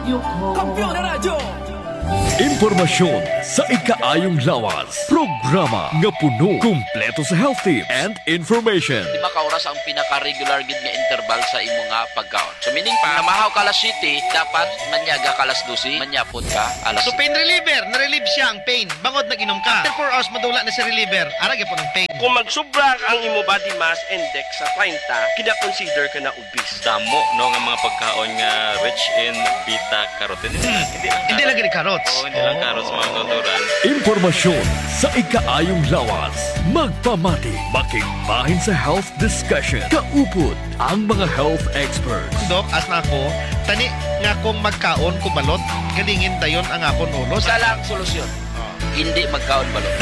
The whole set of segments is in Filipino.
radyo ko. Kampiyon na radyo! Impormasyon sa ikaayong lawas. Programa nga puno, kumpleto sa health tips and information. 5 ka oras ang pinaka-regular gid nga interval sa imo nga pagkaon. So meaning pa, namahaw ka alas 7, dapat manyaga ka alas 12, manyapon ka alas So 7. pain reliever, na-relieve siya ang pain. Bangod nag-inom ka. After 4 hours madula na si reliever. Arag po ng pain. Kung magsubra ang imo body mass index sa 30, kina-consider ka na obese. Damo no nga mga pagkaon nga rich in beta carotene. Hindi lang gini carrots. Oo, hindi lang carrots mga natural. Impormasyon sa ikaayong lawas. Magpamati, makigbahin sa health discussion. Kaupod ang mga health experts. Dok, as na ako, tani nga kung magkaon kubalot, galingin dayon ang akon ulo. Sa lang solusyon. Hindi magkaon balot.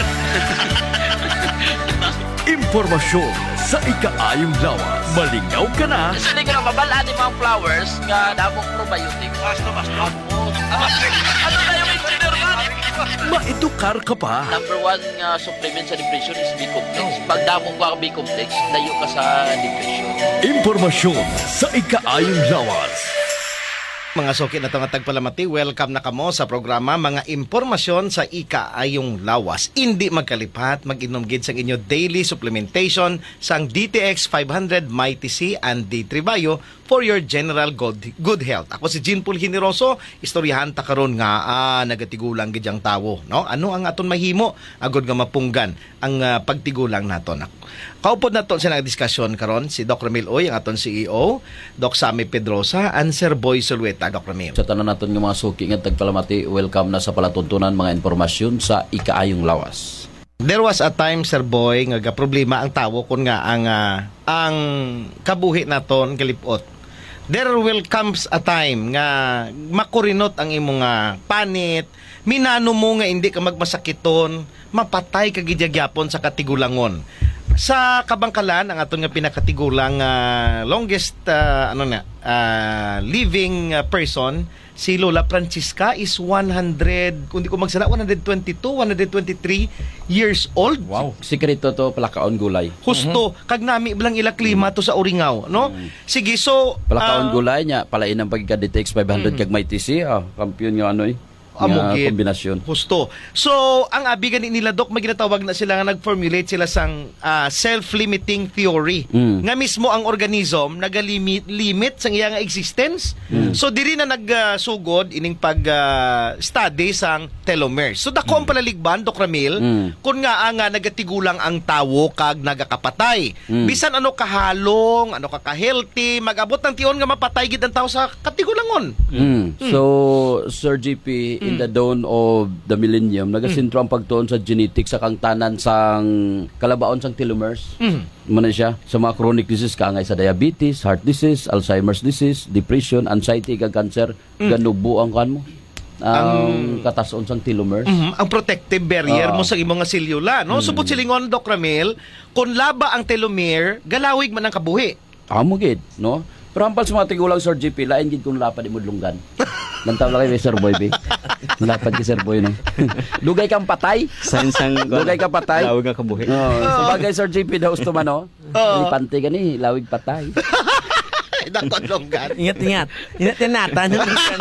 Impormasyon sa ikaayong lawas. Malingaw ka na. Kasi hindi ka na mabalaan yung mga flowers nga damong probiotic. Basta. Ano na yung engineer man? Maedukar ka pa. Number 1 nga supplement sa depression is B-complex. Pag damong ka B-complex, layo ka sa depression. Impormasyon sa ikaayong lawas. Mga suki na nga tagpalamati, welcome na kamo sa programa Mga Impormasyon sa Ikaayong Lawas. Hindi magkalipat, mag-inom gid sa inyo daily supplementation sang DTX 500 Mighty C and D3 Bio for your general good health. Ako si Jean Paul Generoso, istoryahan ta karon nga nagatigulang gid ang tawo, no? Ano ang aton mahimo agod nga mapunggan ang pagtigulang naton. Kaupod naton sa nagdiskusyon karon si Doc Ramil Oy, ang aton CEO, Doc Sammy Pedrosa, and Sir Boy Sulueta. Doc Ramil. Sa tanan naton nga mga suki nga tagpalamati, welcome na sa palatuntunan mga impormasyon sa ikaayong lawas. There was a time, Sir Boy, nga problema ang tawo kun nga ang kabuhi naton galipot. There will comes a time nga makurinot ang imong panit, minano mo nga hindi ka magmasakiton, mapatay ka gidyapon sa katigulangon. Sa kabangkalan, ang aton nga pinakatigulang longest living person, si Lola Francisca is 100, kung di ko magsala, 122, 123 years old. Wow. Sikreto to palakaon gulay. Husto, kag nami bilang ila klima to sa Uringaw, no? Sige, so Palakaon gulay nya palain ang pagka-DTX 500 kag may TC, kampiyon nga ano amugid kombinasyon. Husto. So, ang abigan nila, Dok, may ginatawag na sila nga nag-formulate sila sang self-limiting theory. Nga mismo ang organism nagalimit sang iyang existence. So, diri na nagsugod ining pag-study sang telomeres. So, dako ang palaligban, Dok Ramil, kung nga nagatigulang ang tawo kag nagakapatay. Bisan ano kahalong, ano ka-healthy, mag-abot ng tiyon nga mapatay gid ang tao sa katigulangon. So, Sir GP, in the dawn of the millennium, nagasintro ang pagtuon sa genetics sa kangtanan sang kalabaon sang telomeres. Muna siya sa mga chronic disease kaangay sa diabetes, heart disease, Alzheimer's disease, depression, anxiety, kag cancer, ganubo ang kan mo. Ang katason sang telomeres. Ang protective barrier mo sa imong nga selula, no? Subot silingon, Doc Ramil, kung laba ang telomere, galawig man ang kabuhi. Amo gid, no? Pero hampal sa mga tigulang Sir GP, lain gid kung lapad imod lunggan. Lantaw lang kay Sir Boy, be. Lapad kay Sir Boy, no? Lugay kang patay. Sansang Lugay kang patay. lawag nga kabuhi. Sa bagay Sir GP, daw gusto man, no? Lipante ka ni, lawig patay. Dakot longgan. Ingat. Ingat-ingatan.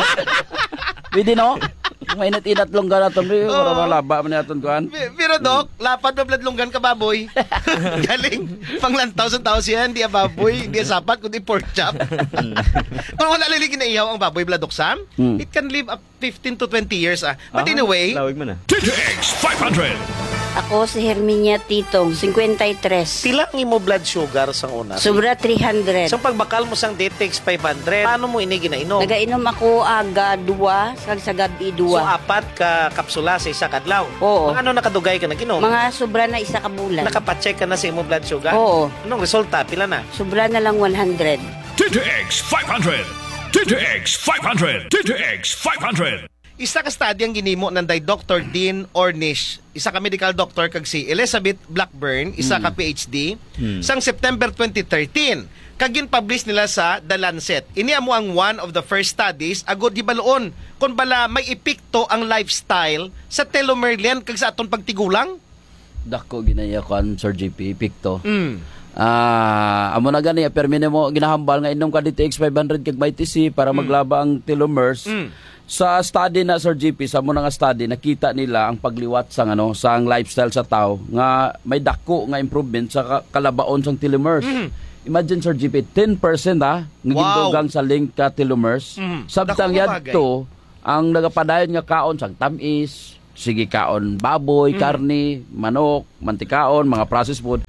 Pwede, no? Mainit-inat lunggan natin, be. Para malaba man natin kuhan. Pero Doc, lapad na bladlonggan ka baboy. Galing. Panglantaw sa tao siya, hindi baboy, hindi sapat, kundi pork chop. Kung wala liligin na ihaw ang baboy, Bladok Sam, it can live up 15 to 20 years. But anyway, Lawag mo na. DTX 500. Ako si Herminia Titong, 53. pila ang imo blood sugar sa una? Sobra 300. Sa pagbakal mo sang DTX 500, paano mo ini ginainom? Nagainom ako aga 2, sa gabi 2. So, 4 ka kapsula sa isa kadlaw? Oo. Mga ano nakadugay ka naginom? Mga sobra na isa ka bulan. Nakapacheck ka na sa imo blood sugar? Oo. Anong resulta? Pila na? Sobra na lang 100. DTX 500. DTX 500. DTX 500. Isa ka study ang ginimo ng Dr. Dean Ornish, isa ka medical doctor kag si Elizabeth Blackburn, isa ka PhD, sang September 2013. Kag gin-publish nila sa The Lancet. Ini amo ang one of the first studies agod gibaloon kun bala may epekto ang lifestyle sa telomere kag sa aton pagtigulang. Dako ginaya kan Sir JP Picto. Amo na gani permine mo ginahambal nga inom ka DTX 500 kag may TC para maglaba ang telomeres. Sa study na Sir GP, sa mo nga study nakita nila ang pagliwat sang sang lifestyle sa tao nga may dako nga improvement sa kalabaon sang telomeres. Imagine Sir GP 10% nga gindugang sa link ka telomeres. Sabtang Dako nga yadto ang nagapadayon nga kaon sang tamis, sige kaon baboy, karne, manok, mantikaon, mga processed food,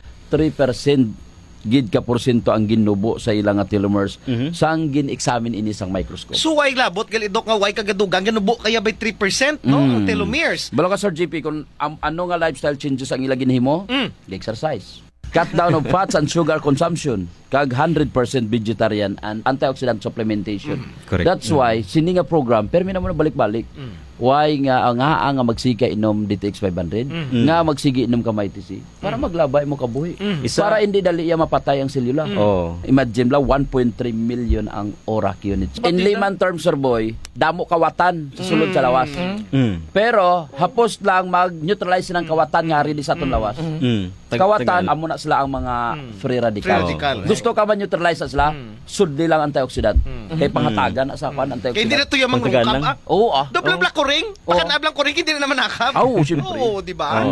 3% gid ka porsyento ang ginubo sa ilang nga telomeres sang gin-examine ini sang microscope. So why labot galidok nga why kagadugang ganubo kaya by 3% no ang telomeres. Balo ka Sir GP kung ano nga lifestyle changes ang ila ginhimo? Exercise. Cut down of fats and sugar consumption. Kag 100% vegetarian and antioxidant supplementation. Correct. That's why sini nga program permi na mo na balik-balik. Why nga nga magsika inom DTX 500, nga magsige inom ka TC para maglabay mo kabuhi. Para hindi dali iya mapatay ang selula. Imagine lang 1.3 million ang ORAC units. In layman terms, Sir Boy, damo kawatan sa sulod sa lawas. Pero hapos lang mag-neutralize ng kawatan nga rin sa atong lawas. Kawatan amo na sila ang mga free radical. Gusto ka man neutralize sila, sudli lang antioxidant. Kay pangatagan na sa kan antioxidant. Kaya hindi na to yung mangrungkap Oo Double black kuring? Baka na black kuring hindi na naman nakap. Oo, siyempre. Oo, di ba?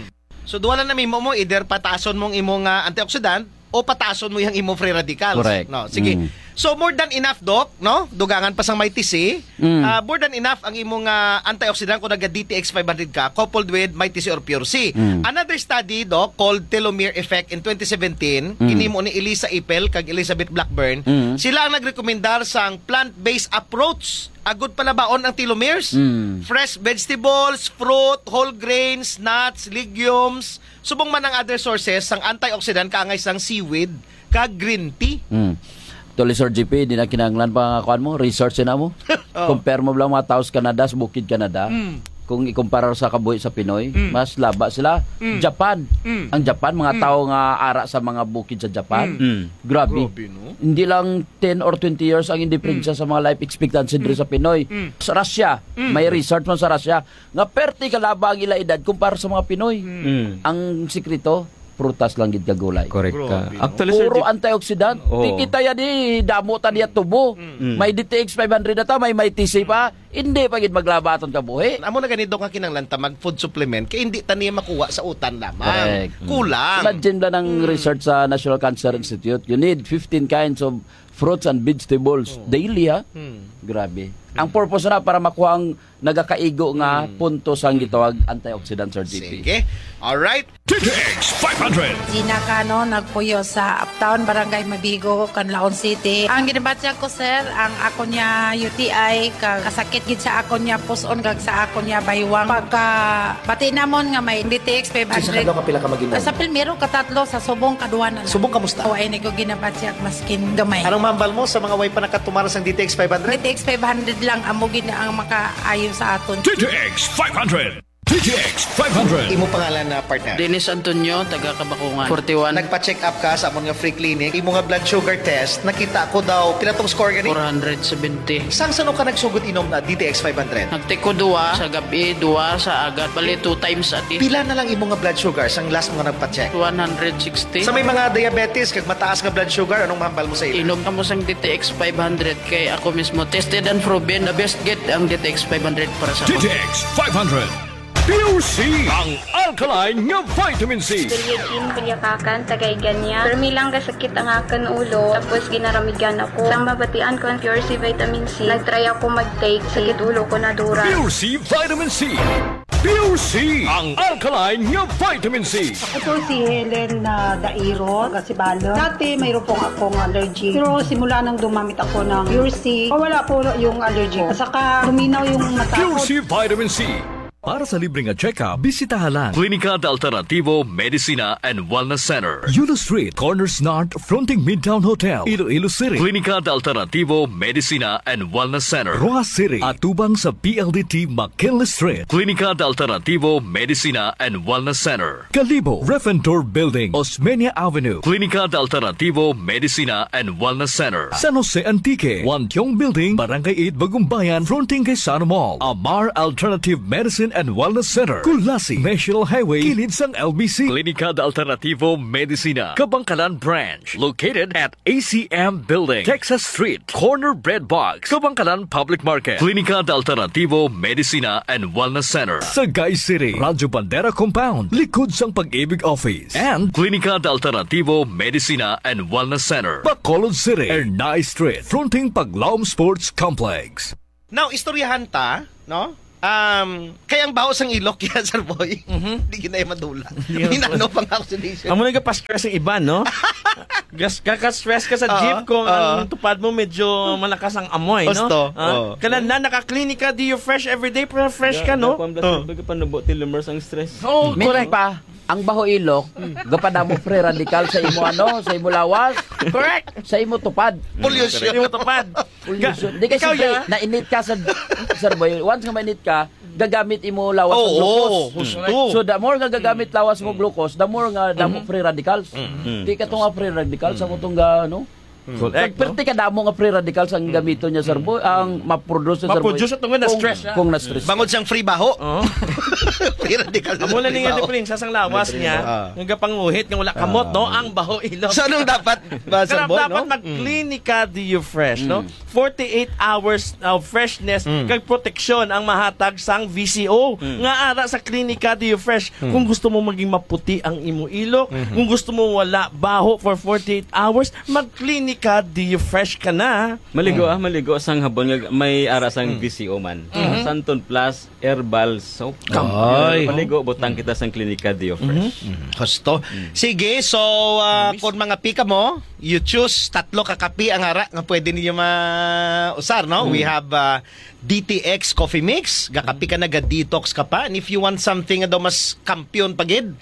So duwala na mimo mo either patason mong imong antioxidant o patason mo yung imong free radicals. Correct. No, sige. So more than enough doc, no? Dugangan pa sang may TC. More than enough ang imong antioxidant kung naga DTX 500 ka coupled with may TC or Pure C. Another study doc called telomere effect in 2017, kinimo ni Elisa Ipel kag Elizabeth Blackburn. Sila ang nagrekomendar sang plant-based approach. Agud palabaon ang telomeres. Fresh vegetables, fruit, whole grains, nuts, legumes. Subong man ang other sources sang antioxidant kaangay sang seaweed kag green tea. Tuloy Sir GP, di na kinanglan pa nga kuan mo, research na mo. Compare mo lang mga taos Canada sa Bukid Canada. Kung ikumpara sa kabuhi sa Pinoy, mas laba sila. Japan. Ang Japan, mga tao nga ara sa mga bukid sa Japan. Grabe. No? Hindi lang 10 or 20 years ang indiferensya sa mga life expectancy dito sa Pinoy. Sa Russia, may research mo sa Russia, nga perti kalaba ang ila edad kumpara sa mga Pinoy. Ang sikreto, prutas lang gid kagulay. Correct ka. Grabe, no? Actually, Sir Puro antioxidant. Di kita yan damo ta niya tubo. May DTX 500 na ta, may TC pa. Hindi pa gid maglabaton ka buhi. Amo na ganito nga kinanglanta mag food supplement kay hindi ta niya makuha sa utan lamang. Correct. Kulang. Imagine lang ng research sa National Cancer Institute. You need 15 kinds of fruits and vegetables daily, ha? Grabe. Ang purpose na para makuha ang nagakaigo nga punto sa gitawag antioxidant, Sir GP. Sige. Alright. DTX 500. Gina Cano, nagpuyo sa Uptown, Barangay Mabigo, Canlaon City. Ang ginabatya ko, sir, ang ako niya UTI, kag kasakit gid sa ako niya puson, kag sa ako niya baywang. Pagka bati namon nga may DTX 500. Sa kapila ka maginom? Sa Pilmero, katatlo, sa Subong, kaduanan. Subong kamusta? O, ay ko ginabatya maskin gamay. Anong mambal mo sa mga way pa nakatumara sa DTX 500? DTX 500 lang, amugin na ang makaayon sa aton. DTX 500. DTX 500. Imo pangalan na partner? Dennis Antonio, taga Kabakungan. 41. Nagpa-check up ka sa amon nga free clinic. Imo nga blood sugar test, nakita ko daw pila tong score gani? 470. Sang sano ka nagsugod inom na DTX 500? Nagtiko 2 sa gabi, 2 sa agat. Bali 2 times a day. Pila na lang imo nga blood sugar sang last mo nga nagpa-check? 160. Sa may mga diabetes kag mataas nga blood sugar, anong mahambal mo sa ila? Inom ka mo sang DTX 500 kay ako mismo tested and proven the best get ang DTX 500 para sa ako. DTX 500. Pure C, ang alkaline nga vitamin C. Periodin, palyakakan, tagay ganya. Permi lang kasakit ang akan ulo, tapos ginaramigan ako. Sang mabatian ko ang Pure C Vitamin C, nagtry ako mag-take, sakit ulo ko na dura. Pure C Vitamin C. Pure C, ang alkaline nga vitamin C. Ako po si Helen Dairo, Gasibalo. Dati mayroon pong akong allergy. Pero simula nang dumamit ako ng Pure C, wala po yung allergy. At saka luminaw yung mata ko. Pure C Vitamin C. Para sa libreng check-up, bisitahan lang Klinika de Alternativo Medicina and Wellness Center, Yulo Street, Corners North, fronting Midtown Hotel, Iloilo City. Klinika de Alternativo Medicina and Wellness Center, Roa City, atubang sa PLDT McKinley Street. Klinika de Alternativo Medicina and Wellness Center, Calibo, Refentor Building, Osmeña Avenue. Klinika de Alternativo Medicina and Wellness Center, San Jose Antique, Wantiong Building, Barangay 8, Bagumbayan, fronting kay Sano Mall. Amar Alternative Medicine Medicine and Wellness Center, Kulasi, National Highway, kilid sang LBC. Klinika de Alternativo Medicina, Kabangkalan Branch, located at ACM Building, Texas Street, Corner Bread Box, Kabangkalan Public Market. Klinika de Alternativo Medicina and Wellness Center, Sagay City, Radyo Bandera Compound, likod sang Pag-ibig Office, and Klinika de Alternativo Medicina and Wellness Center, Bacolod City, Ernay Street, fronting Paglaom Sports Complex. Now, istoryahan ta, no? Kaya ang baho sang ilok yan, Sir Boy. Hindi ginaya madula. Minano pang oxidation. Amo na pa-stress ang iba, no? Kaka-stress ka sa jeep kung ang tupad mo medyo malakas ang amoy, no? Gusto. Kailan na nakaklinika, do you fresh everyday, fresh ka, no? Baga panubot tilumers ang stress. Oh, correct. Pa, ang baho ilok, gapada mo free radical sa imo sa imo lawas. Correct. Sa imo tupad. Pollution. Yung tupad. Pollution. Di kasi Ikaw, ya? nainit ka sa Sir Boy. Once nga mainit ka, gagamit imo lawas ng glucose. Gusto. So the more nga gagamit lawas mo glucose, the more nga damo free radicals. Di ka to nga free radicals sa mutong ano. Correct. Perti ka damo nga free radicals ang gamito niya Sir Boy, ang ma-produce Sir Boy. Ma-produce ito nga na-stress. Kung na-stress. Bangod siyang free baho. Free radical. Amo na nga din sa sang lawas niya, nga panguhit nga wala kamot, no? Ang baho ilok. So, anong dapat ba, Sir Boy, dapat no? mag-klinika do you fresh, no? 48 hours of freshness kag proteksyon ang mahatag sang VCO. Nga ara sa klinika do you fresh. Kung gusto mo maging maputi ang imo ilok, kung gusto mo wala baho for 48 hours, mag-klinika do you fresh ka na. Maligo maligo sang habon nga may ara sang VCO man. Santon Plus Herbal Soap. Maligo butang kita sang klinika Dio Fresh. Gusto. Sige, so kung mga pika mo, you choose 3 kakapi ang ara nga pwede ninyo usar, no? We have DTX Coffee Mix, gakapi ka na, ga-detox ka pa. And if you want something daw mas kampiyon pagid,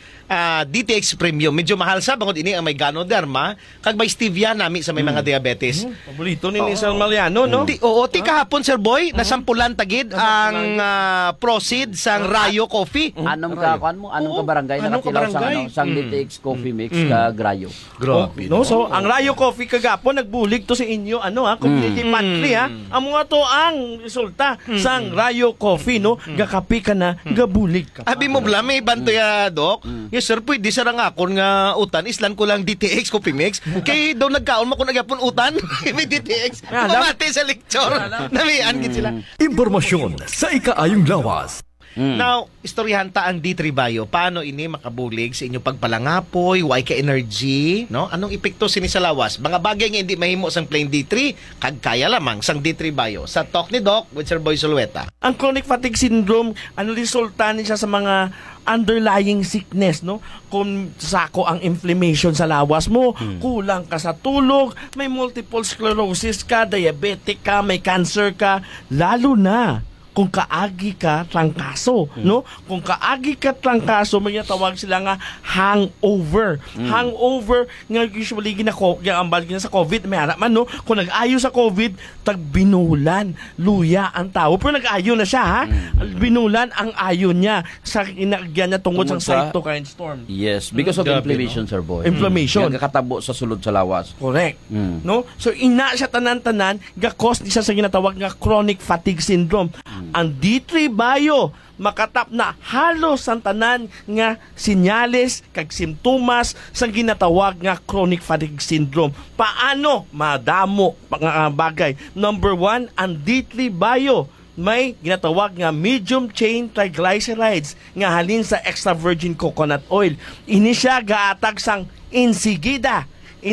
DTX Premium. Medyo mahal sa, bangod ini ang may Ganoderma, kag may stevia nami sa may mga diabetes. Paborito ni Sir Mariano, no? Ti kahapon, Sir Boy, nasampulan tagid ang Proceed sang Rayo Coffee. Anong kakuan mo? Anong ka barangay nakatilaw sa sang DTX Coffee Mix kag Rayo? Grabe. No, so ang Rayo Coffee kagapon nagbulig to sa inyo community pantry amo nga to ang resulta sang Rayo Coffee, no? Gakapi ka na, gabulig ka. Abi mo bla may banto ya, Dok. Yes sir, pwede sa akon nga utan islan ko lang DTX Coffee Mix. Kay daw nagkaon mo ko nagyapon utan. May DTX. Pamati sa lecture. Namian gid sila. Impormasyon sa ikaayong lawas. Now, istoryahan ta ang D3 Bio. Paano ini makabulig sa inyong pagpalangapoy, why ka energy, no? Anong epekto sini sa lawas? Mga bagay nga hindi mahimo sang plain D3, kag kaya lamang sang D3 Bio. Sa talk ni Doc with Sir Boy Sulueta. Ang chronic fatigue syndrome, ano resulta niya sa mga underlying sickness, no? Kung sako ang inflammation sa lawas mo, kulang ka sa tulog, may multiple sclerosis ka, diabetic ka, may cancer ka, lalo na kung kaagi ka trangkaso, no? Kung kaagi ka trangkaso, may tawag sila nga hangover. Hangover nga usually ambal gina sa COVID, may anak man, no? Kung nag-ayo sa COVID, tagbinulan, luya ang tao. Pero nag-ayo na siya, ha? Binulan ang ayo niya sa inagyan niya tungkol sa cytokine storm. Yes, because of inflammation, Sir Boy. Inflammation. Nga katabo sa sulod sa lawas. Correct. No? So ina siya tanan-tanan, ga-cause di siya sa ginatawag nga chronic fatigue syndrome. Ang D3 Bio makatap na halos ang tanan nga sinyales kag simptomas sa ginatawag nga chronic fatigue syndrome. Paano madamo mga bagay? Number 1, ang D3 Bio may ginatawag nga medium chain triglycerides nga halin sa extra virgin coconut oil. Ini siya gaatag sang insigida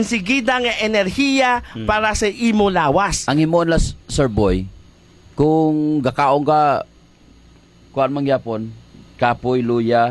nga enerhiya para sa imo lawas. Ang imo las, Sir Boy, kung gakaong ka kuan mangyapon, kapoy, luya,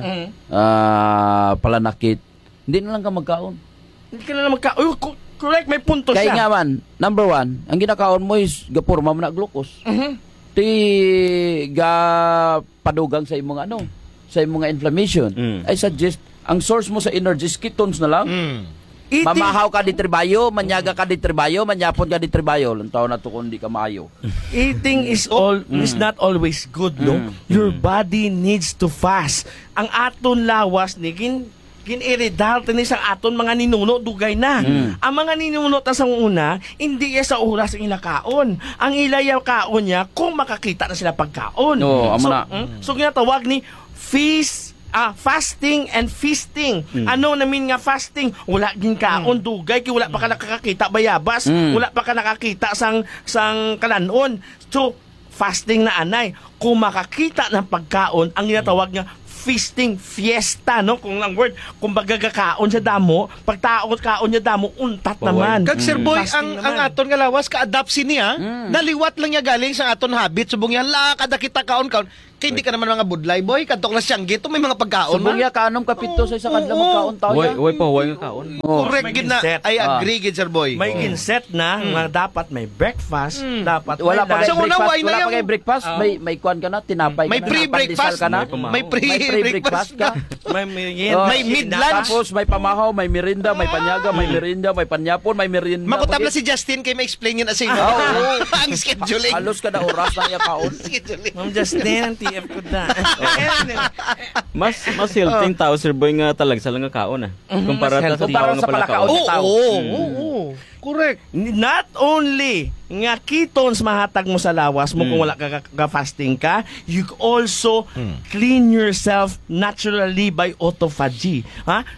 palanakit, hindi na lang ka magkaon. Hindi ka na lang magkaon. Correct, may punto Kaya siya. nga man, number 1, ang ginakaon mo is gapurma mo na glucose. Ti ga padugang sa imong sa imong inflammation. I suggest ang source mo sa energy is ketones na lang. Mamahaw ka di tribayo, manyaga ka di tribayo, manyapon ka di tribayo. Lantaw na to kung di ka maayo. Eating is not always good, no? Your body needs to fast. Ang aton lawas nigin gin-iredal tani sa aton mga ninuno dugay na. Ang mga ninuno ta sa una, hindi sa oras ang ilakaon. Ang ilaya kaon niya kung makakita na sila pagkaon. So ginatawag ni fasting and feasting. Ano namin nga fasting? Wala gin kaon dugay kay wala pa ka nakakita bayabas, wala pa ka nakakita sang kalanon. So fasting na anay, kung makakita ng pagkaon, ang ginatawag nga feasting, fiesta, no? Kung lang word, kung bagagakaon sa damo, pagtaon kaon niya damo, untat naman. Kag Sir Boy, ang aton nga lawas, ka-adapt niya, naliwat lang niya galing sa aton habit, subong yan, kada kita kaon-kaon, kaya hindi ka naman mga budlay, boy, kantok na siyang gito, may mga pagkaon. Subong ya, kanom kapito sa isang kadlang magkaon tao ya. Way nga kaon. Correct, gid na, I agree, gid Sir Boy. May ginset na, nga dapat may breakfast, dapat wala pa may kay breakfast, may kuan ka na, tinapay may ka na, pre-breakfast ka na, may pre-breakfast ka. may merienda, may mid-lunch. Tapos may pamahaw, may merinda, may panyaga, may merienda, may panyapon, may merienda. Makutabla si Justin kay ma-explain yun as ang scheduling. Halos kada oras na iya kaon. Ma'am Justin, TF ko na. Mas healthy tao, Sir Boy, nga talag sa lang nga kaon kumpara sa tao nga pala kaon. Oo. Correct. Not only nga ketones mahatag mo sa lawas mo kung wala ka fasting ka, you also clean yourself naturally by autophagy.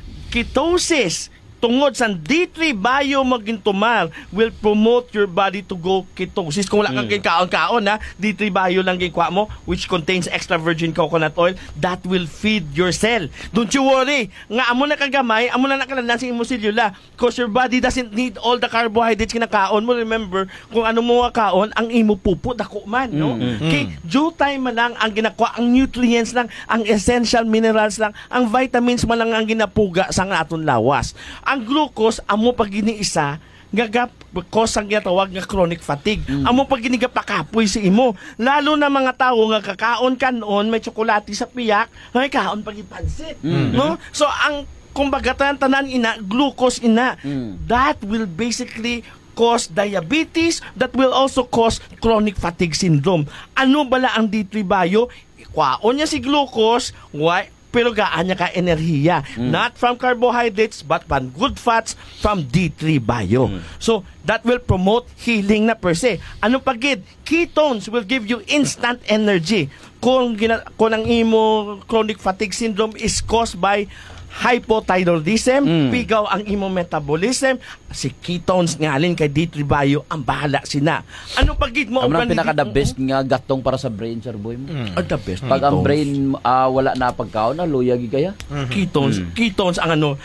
Ketosis tungod sa D3 bio magintumar will promote your body to go ketosis. Kung wala kang kaon-kaon D3 bio lang gikuha mo, which contains extra virgin coconut oil, that will feed your cell. Don't you worry, nga amo na kagamay, amo na nakalanan sa imong selula, because your body doesn't need all the carbohydrates kinakaon mo. Remember, kung ano mo kaon, ang imo pupo dako man, no? Kay due time man lang ang ginakuha, ang nutrients lang, ang essential minerals lang, ang vitamins man lang ang ginapuga sa aton lawas. Ang glucose, amo pag giniisa, cause ang ginatawag nga chronic fatigue. Amo pag ginigapakapoy si imo. Lalo na mga tao nga kakaon kanon, may tsokolate sa piyak, may kaon pag ipansit. No? So, ang kumbaga tanan ina, glucose ina, that will basically cause diabetes, that will also cause chronic fatigue syndrome. Ano bala ang D3 bio? Kwaon niya si glucose, pero gaan niya ka enerhiya. Not from carbohydrates, but from good fats from D3 bio. So, that will promote healing na per se. Ano pagid? Ketones will give you instant energy. Kung ang imo chronic fatigue syndrome is caused by hypothyroidism, pigaw ang imong metabolism, si ketones nga alin kay D3 bio ang bahala sina. Ano pagid mo? Ang pinaka-the best nga gatong para sa brain, Sir Boy mo. The best. Pag ang brain wala na pagkaon, luyagi kaya? Ketones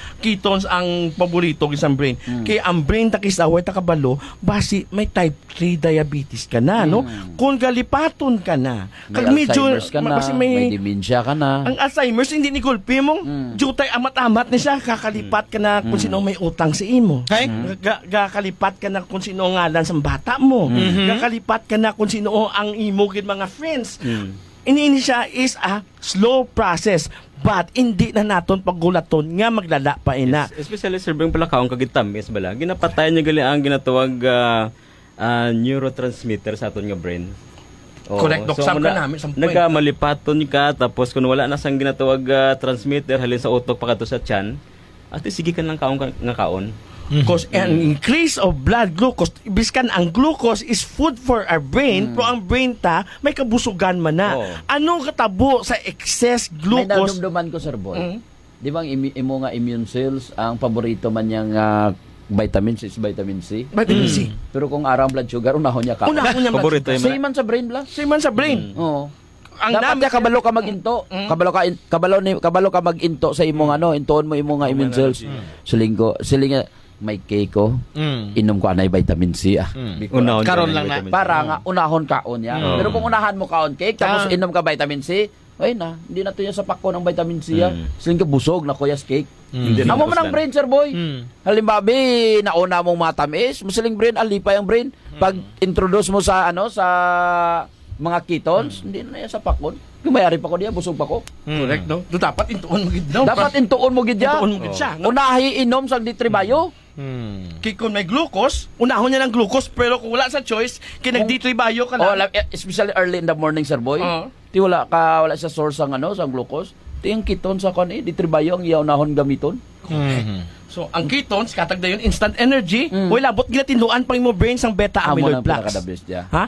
ang paborito isang brain. Kaya ang brain takisaway takabalo, basi may type 3 diabetes ka na, no? Kung galipaton ka na, may Alzheimer's ka na, may dementia ka na. Ang Alzheimer's hindi ni gulpi mong jutay amat-amat na siya, kakalipat ka na kung sino may utang sa imo. Kakalipat ka na kung sino ngalan sa bata mo. Kakalipat ka na kung sino ang imo gid mga friends. Ini siya is a slow process, but hindi na naton paggulaton nga maglala pa ina. Especially Sir Beng palakaon kagitamis bala. Ginapatayan niya gali ang ginatawag neurotransmitter sa aton nga brain. Correct, Dok. Sam ka namin. Nagkamalipaton ka, tapos kung wala na sang ginatawag transmitter, halin sa utok pa kato sa tiyan, at sige ka ng kaon. Because an increase of blood glucose, biskan ang glucose is food for our brain, pero ang brain ta, may kabusugan man na. Anong katabo sa excess glucose? May nadumduman ko, Sir Boy. Di ba ang imo nga immune cells, ang paborito man niyang vitamin C is vitamin C. Vitamin C. Pero kung arang blood sugar, unahon niya ka. Paborito yung Same man sa brain bla. Same man sa brain. Oo. Dapat niya kabalo ka mag-into. Kabalo ka mag-into sa imong intoon mo imong nga immune cells. Silinga may cake ko. Inom ko anay vitamin C Karon lang na. Para nga unahon kaon ya. Pero kung unahan mo kaon cake tapos inom ka vitamin C, ay na, hindi na to yung sa pako ng vitamin C Siling ka busog na kuyas cake. Amo man ang brain, Sir Boy. Halimbawa, nauna mong matamis, musiling brain, alipay ang brain. Pag introduce mo sa sa mga ketones, hindi na yan sa pakon. Kumayari pa ko diya, busog pa ko. Correct, no? Dapat intuon mo gid daw. Dapat intuon mo gid ya. Unahi inom sa D3 bio. Kung may glucose, unahon niya ng glucose, pero kung wala sa choice, kinag D3 bio ka lang. Especially early in the morning, Sir Boy. Wala sa source ang sa glucose. Yung kiton sa kan D3 Bio ang yaunahon gamiton. So, ang ketones, katag na yun, instant energy, wala, bot ginatinluan pang mo brain sang beta Amo amyloid nang plaques. pinakadablis dia. Ha?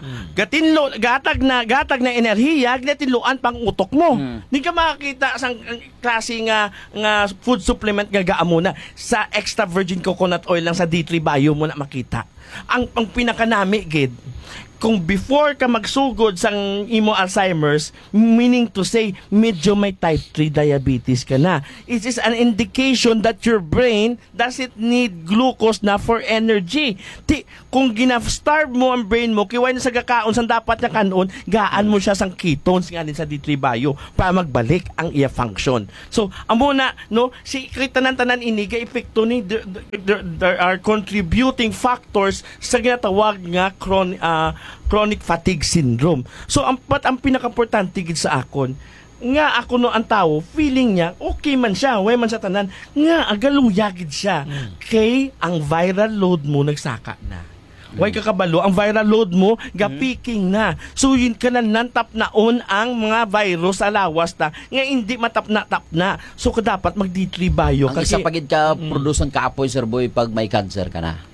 Gatag na enerhiya, ginatinluan pang utok mo. Di ka makakita sang klase nga food supplement nga gaamo na. Sa extra virgin coconut oil lang sa D3 Bio mo na makita. Ang pinakanami, gid, kung before ka magsugod sang imo Alzheimer's, meaning to say, medyo may type 3 diabetes ka na. It is an indication that your brain doesn't need glucose na for energy. Kung gina-starve mo ang brain mo, kiway na sa gakaon, sang dapat niya kanon, gaan mo siya sang ketones nga din sa D3 Bio para magbalik ang iya function. So, amo na, no, si tanan-tanan ini, ga-epekto ni, there are contributing factors sa ginatawag nga chronic fatigue syndrome. So, ang pinaka-importante gid sa akon, nga ako no ang tao, feeling niya, okay man siya, way man sa tanan, nga agaluyagid siya. Kay ang viral load mo nagsaka na. Way kakabalo, ang viral load mo, ga-peaking na. So, yun ka na nantap naon ang mga virus sa lawas na, nga hindi matap na. So, dapat mag-D3 Bio. Ang isa pagid ka produce ang kaapoy, Sir Boy, pag may cancer ka na.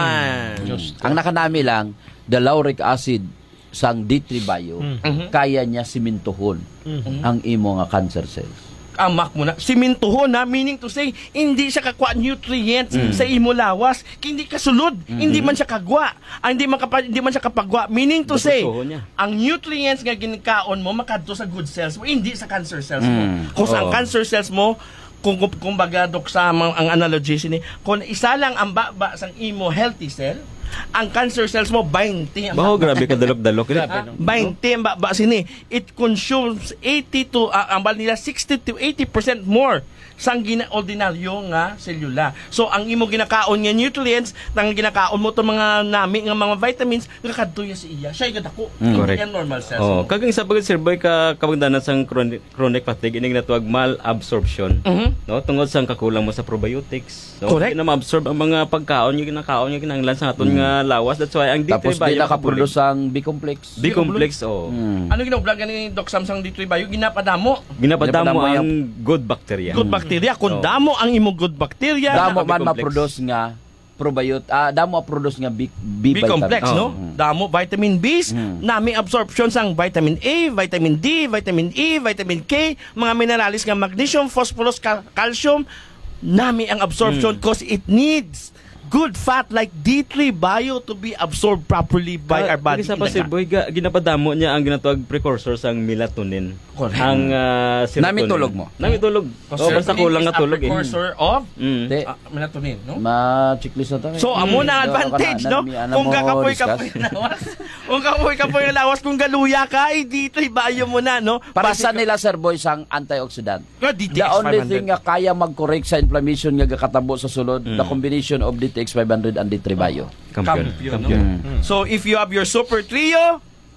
Ang nakanami lang, the lauric acid sang D3 Bio, kaya niya simintuhon ang imo nga cancer cells. Amak mo na. Simintuhon na, meaning to say, hindi siya kakwa nutrients sa imo lawas. Hindi kasulod. Hindi man siya kagwa. Hindi man siya kapagwa. Meaning to say, ang nutrients nga ginikaon mo, makadto sa good cells mo, hindi sa cancer cells mo. Kung sa cancer cells mo, kung baga doksa ang analogy sini, kung isa lang ang baba sang imo healthy cell, ang cancer cells mo 20. Grabe ka dalok-dalok. 20 ang baba sini. It consumes 80 to ang bal nila 60 to 80% more sang ordinaryo nga selula. So ang imo ginakaon nga nutrients, nang ginakaon mo to mga nami nga mga vitamins, nakadtuya sa iya. Siya gadako. Correct. Yan normal cells. Kagang isa pagod Sir Boy ka kapagdanan sang chronic fatigue ining natawag malabsorption. No, tungod sang kakulang mo sa probiotics. So, correct. Hindi na ma-absorb ang mga pagkaon yung ginakaon yung kinahanglan sa aton nga lawas. That's why ang D3 Tapos Bio di nakaproduce ang B-complex. B-complex, Ano ginoblag ni Doc Samsung D3 Bio? Ginapadamo ang good bacteria. Good bacteria. Kung damo ang imo good bacteria, damo man ma-produce nga probiotic, damo ma-produce nga B-complex, no? Damo vitamin B's, nami absorption sang vitamin A, vitamin D, vitamin E, vitamin K, mga minerales nga magnesium, phosphorus, calcium, nami ang absorption because it needs good fat like D3 Bio to be absorbed properly by our body. Isa pa Sir Boy, ginapadamo niya ang ginatawag precursor sang melatonin. Correct. Ang serotonin. Namitulog mo. Namitulog. Basta kulang nga tulog. Precursor of melatonin, no? Ma-checklist na to. So, amo na advantage, no? Kung kakapoy-kapoy na lawas. Kung kapoy-kapoy na lawas, kung galuya ka, D3 Bio mo na, no? Para sa nila, Sir Boy, sang antioxidant. DTX The only 500. thing nga kaya mag-correct sa inflammation nga kakatabo sa sulod, the combination of DTX 500 and D3 Bio. Kampiyon, no? So, if you have your super trio,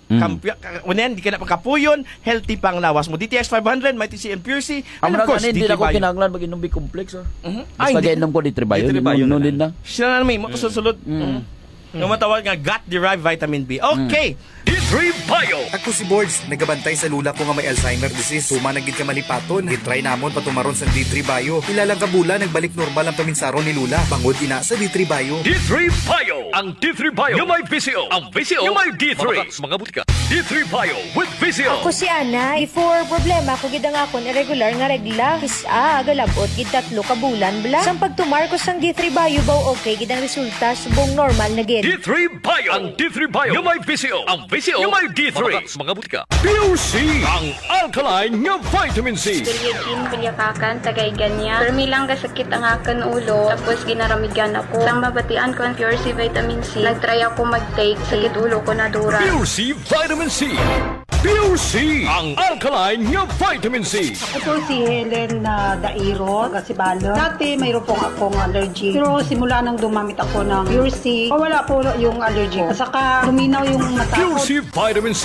hindi ka na pagkapuyon, healthy pang lawas mo. DTX 500, may TCM Pure C, and of course, hindi D3 na ko Bio. kinahanglan mag-inom B-complex. Basta hindi. gainom ko D3 Bio. D3 Bio na din na. Siya na namin, makasunod. Yung matawag nga gut-derived vitamin B. Okay. D3 Bio. Ako si Boards, nagabantay sa lula ko nga may Alzheimer disease. Tumanagid ka malipaton, gitry namon patumaron sa D3 Bio. Ilang kabula, nagbalik normal ang paminsaron ni lula. Bangod ina sa D3 Bio. D3 Bio. Ang D3 Bio yung may VCO. Ang VCO yung may D3. Mga butika. D3 Bio with VCO. Ako si Ana. Before problema ko gid ang akon irregular nga regla. Kisa galabot gid 3 ka bulan bla. Sang pagtumar ko sang D3 Bio baw okay gid ang resulta subong normal na gid. D3 Bio. Ang D3 Bio yung may VCO. Ang VCO yung may D3. Mga butika. Pure C. Ang alkaline nga vitamin C. Kuryagin, kunyakakan, tagay ganyan. Permilang kasakit ang akan ulo, tapos ginaramigan ako. Sang mabatian ko ang Pure C Vitamin C, nagtry ako mag-take, sakit ulo ko na dura. Pure C Vitamin C. Pure C. Ang alkaline nga vitamin C. Ako po si Helen Dairo, Gasibalo. Dati mayroon pong akong allergy. Pero simula nang dumamit ako ng Pure C, wala po yung allergy ko. Saka luminaw yung mata ko. Pure C Vitamin C.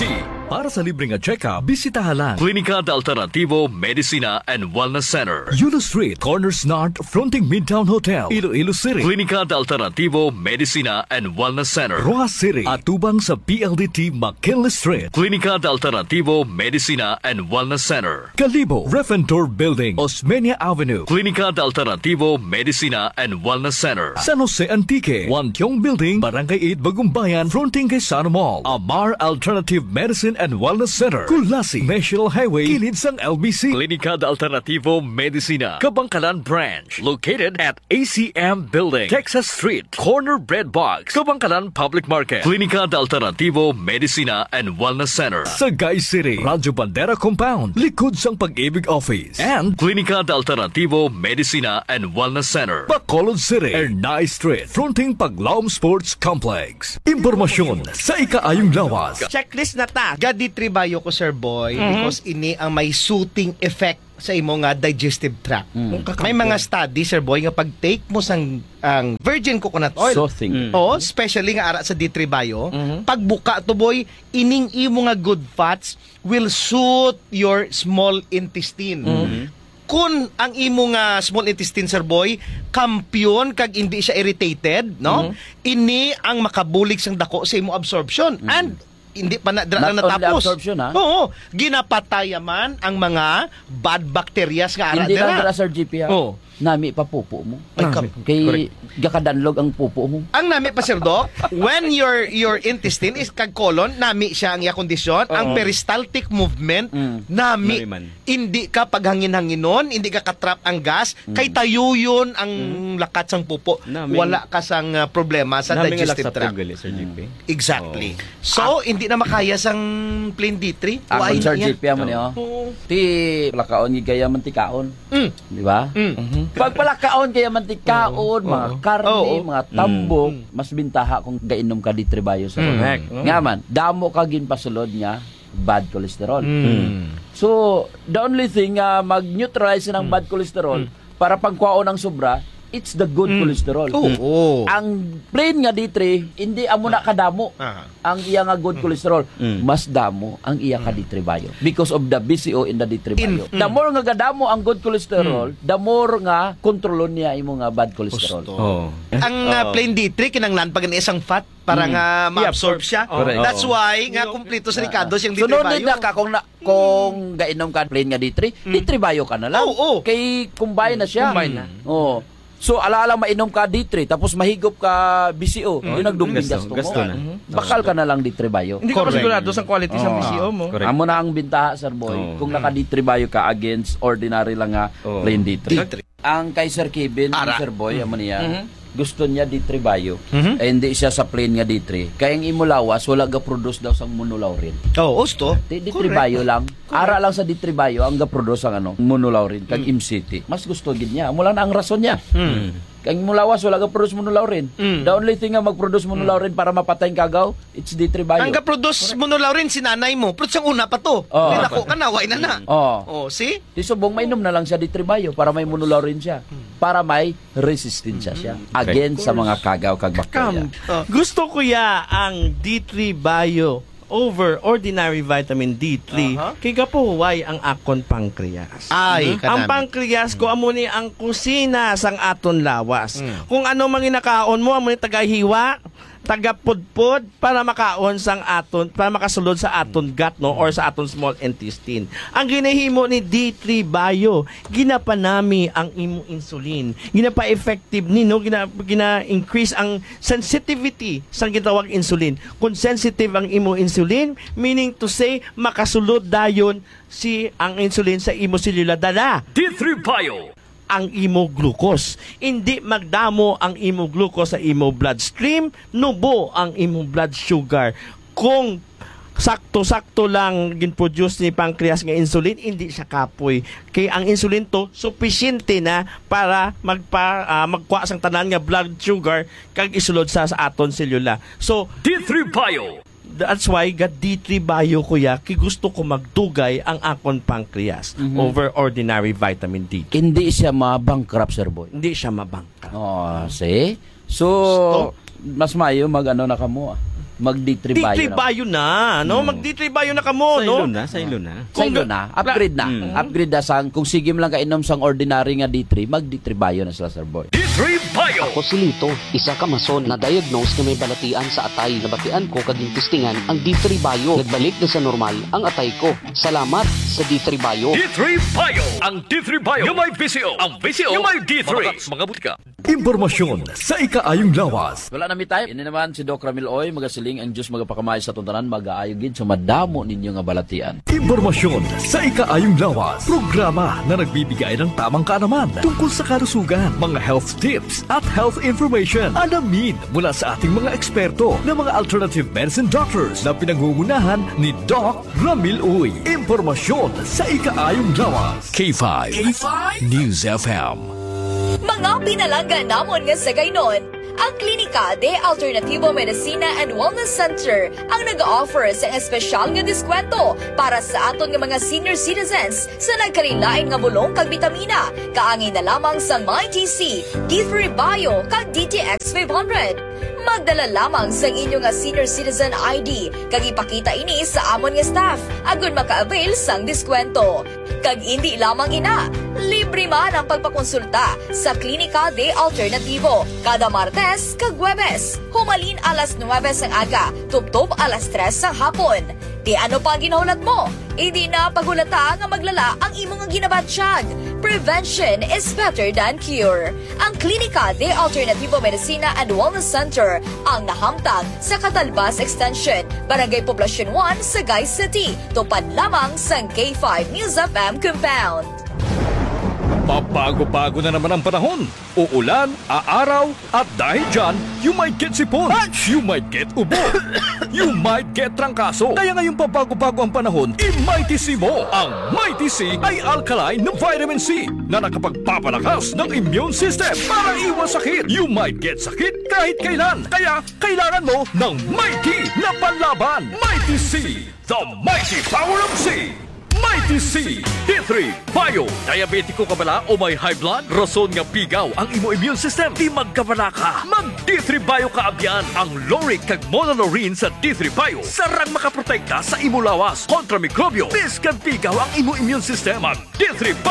Para sa libreng check-up, bisitahan lang Klinika de Alternativo Medicina and Wellness Center, Yulo Street, Corners North, fronting Midtown Hotel, Iloilo City. Klinika de Alternativo Medicina and Wellness Center, Rojas City, atubang sa PLDT McKinley Street. Klinika de Alternativo Medicina and Wellness Center, Calibo, Refentor Building, Osmeña Avenue. Klinika de Alternativo Medicina and Wellness Center, San Jose Antique, Wantiong Building, Barangay 8, Bagumbayan, fronting kay Sana Mall. Amar Alternative Medicine and Wellness Center, Kulasi, National Highway, kilid sang LBC. Klinika de Alternativo Medicina, Kabangkalan Branch, located at ACM Building, Texas Street, Corner Bread Box, Kabangkalan Public Market. Klinika de Alternativo Medicina and Wellness Center, Sagay City, Radyo Bandera Compound, likod sang Pag-ibig Office. And Klinika de Alternativo Medicina and Wellness Center, Bacolod City, Ernay Street, fronting Paglaom Sports Complex. Impormasyon sa ikaayong lawas. Checklist na ta. Gadi tribayo ko, Sir Boy, because ini ang may soothing effect sa imo nga digestive tract. May mga study, Sir Boy, nga pag-take mo sang ang virgin coconut oil. Soothing. Oo, especially nga ara sa D3 Bio, pagbuka to, boy, ining imo nga good fats will soothe your small intestine. Kung ang imo nga small intestine, Sir Boy, kampiyon kag hindi siya irritated, no? Ini ang makabulig sang dako sa imo absorption. And hindi pa na Not only natapos. absorption, ha? Oo, ginapatay man ang mga bad bacterias nga ara Hindi lang dira. dala, Sir GP, ha? Oo. Nami pa pupo mo. Ay, Kay gakadanlog ang pupo mo. Ang nami pa, Sir Doc, when your intestine is kag colon, nami siya ang iya kondisyon, ang peristaltic movement, nami, hindi ka paghangin-hanginon, hindi ka katrap ang gas, kay tayo yun ang lakat sang pupo. Wala ka sang problema sa digestive tract. Sir GP. Exactly. So, hindi na makaya sang plain D3. Ang Why Sir niya? GP mo niyo. Ti palakaon gaya mantikaon. Di ba? Pag palakaon kaya mantikaon, mga karne, mga tambok, mas bintaha kung gainom ka di tribayo sa Correct. Nga man, damo ka ginpasulod nga bad cholesterol. So, the only thing mag-neutralize ng bad cholesterol para pagkuhaon ng sobra, it's the good cholesterol. Ang plain nga D3, hindi amo na kadamo ang iya nga good cholesterol. Mas damo ang iya ka D3 bio because of the BCO in the D3 bio. The more nga gadamo ang good cholesterol, the more nga kontrolon niya imo nga bad cholesterol. Ang plain D3 kinanglan pag isang fat para nga ma-absorb siya. That's why nga kumpleto sa Ricardo siyang D3 So, no need bio. na ka kung gainom ka plain nga D3, D3 bio ka na lang. Kay combine na siya. Oo. So, alaala mainom ka D3, tapos mahigop ka BCO, yung nagdungding gasto mo. Bakal ka na lang D3 bio. Hindi ko sigurado sa quality sa BCO mo. Amo na ang bintaha, Sir Boy, kung naka D3 bio ka against ordinary lang nga plain D3. Ang kay Sir Kevin, Sir Boy, amo niya, gusto niya D3 bio. Eh, hindi siya sa plain nga D3. Kaya ang imo lawas, wala ga-produce daw sang monolaurin. Gusto. D3 bio lang. Ara lang sa D3 bio ang ga-produce ang monolaurin kag MCT. Mas gusto gid niya. Mula na ang rason niya. Kang mulawas wala ga-produce monolaurin. The only thing nga mag-produce monolaurin para mapatay ang kagaw, it's D3 bio. Ang ga-produce monolaurin si nanay mo. Pero sang una pa to. Nilako ka na, why na na. See? Di subong mainom na lang siya D3 bio para may monolaurin siya. Para may resistensya siya against sa mga kagaw kag bakterya. Gusto ko ya ang D3 bio over ordinary vitamin D3 kay gapuway ang akon pancreas. Ay, ang pancreas ko amo ni ang kusina sang aton lawas. Kung ano mang inakaon mo amo ni tagahiwa, tagapudpod para makaon sang aton, para makasulod sa aton gut, no, or sa aton small intestine. Ang ginahimo ni D3 bio, ginapanami ang imo insulin. Ginapa-effective ni, no, gina-increase ang sensitivity sa gitawag insulin. Kung sensitive ang imo insulin, meaning to say makasulod dayon si ang insulin sa imo selula dala. D3 bio Ang imo glucose. Hindi magdamo ang imo glucose sa imo bloodstream, nubo ang imo blood sugar. Kung sakto-sakto lang ginproduce ni pancreas nga insulin, hindi siya kapoy. Kaya ang insulin to, sufficiente na para magkuha sang tanan nga blood sugar kag isulod sa aton selula. So, D3 bio that's why D3 bio kuya, kay gusto ko magdugay ang akon pancreas over ordinary vitamin D. Hindi siya ma-bankrupt, Sir Boy. Hindi siya ma-bankrupt. See? So, mas mayo mag-ano na kamo. mag D3 Bio D3 Bio na, no? Mag D3 Bio na kamo, no? Sa ilo na. Sa ilo na, upgrade na. Upgrade na sang kung sige mo lang kainom sang ordinary nga D3, mag D3 Bio na sila, Sir Boy. D3 Bio. Ako si Lito, isa ka mason na diagnose na may balatian sa atay. Nabatian ko kaging testingan ang D3 Bio. Nagbalik na sa normal ang atay ko. Salamat sa D3 Bio. D3 Bio. Ang D3 Bio yung may VCO. Ang VCO yung may D3. Mamakas mga butika. Impormasyon sa ikaayong lawas. Wala na mi tayo. Ini naman si Doc Ramil Oy, magasiling ang Diyos magapakamay sa tuntanan, mag-aayogid sa madamo ninyo nga balatian. Impormasyon sa ikaayong lawas. Programa na nagbibigay ng tamang kaalaman tungkol sa kalusugan, mga health tips at health information. Alamin mula sa ating mga eksperto na mga alternative medicine doctors na pinangungunahan ni Doc Ramil Oy. Impormasyon sa ikaayong lawas. K5 News FM. Mga pinalanggan namon nga sa gaynon, ang Klinika de Alternativo Medicina and Wellness Center ang nag-offer sa espesyal nga diskwento para sa aton nga mga senior citizens sa nagkalilain nga bulong kag bitamina. Kaangay na lamang sa MyTC, D3 Bio kag DTX 500. Magdala lamang sa inyo nga senior citizen ID kag ipakita ini sa amon nga staff agon maka-avail sang diskwento. Kag hindi lamang ina, libre man ang pagpakonsulta sa Klinika de Alternativo kada Martes kag Huwebes. Humalin alas 9 sang aga, tubtob alas 3 sang hapon. Di ano pa ginaulat mo? Hindi na pagulata nga maglala ang imong ginabatsyag. Prevention is better than cure. Ang Klinika de Alternativo Medicina and Wellness Center ang nahamtang sa Catalbas Extension, Barangay Poblacion 1, Sagay City. Tupad lamang sa K5 News FM Compound. Pabago-bago na naman ang panahon. Uulan, aaraw, at dahil dyan, you might get sipon, you might get ubo, you might get trangkaso. Kaya ngayong pabago-bago ang panahon, i-Mighty C mo. Ang Mighty C ay alkaline na vitamin C na nakapagpapalakas ng immune system para iwas sakit. You might get sakit kahit kailan. Kaya kailangan mo ng Mighty na panlaban. Mighty C, the mighty power of C. Mighty C, D3 Bio. Diabetiko ka bala o may high blood? Rason nga pigaw ang imo immune system. Di magkabala ka. Mag D3 Bio ka abyan. Ang Loric kag Monolorine sa D3 Bio sarang makaprotekta sa imo lawas kontra mikrobyo. Bis kag pigaw ang imo immune system. Mag D3 Bio.